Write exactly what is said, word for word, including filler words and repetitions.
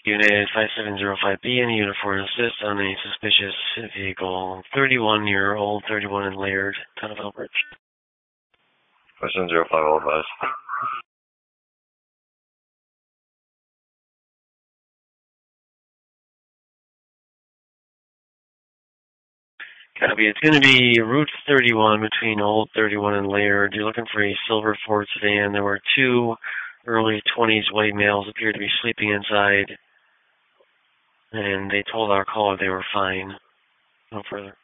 Unit five seven zero five B, any unit for an assist on a suspicious vehicle. thirty-one-year-old, thirty-one in Laird, town of Elbridge. five seven zero five, all advised. Copy. It's going to be Route thirty-one between Old thirty-one and Laird. You're looking for a silver Ford sedan. There were two early twenties white males appeared to be sleeping inside, and they told our caller they were fine. No further.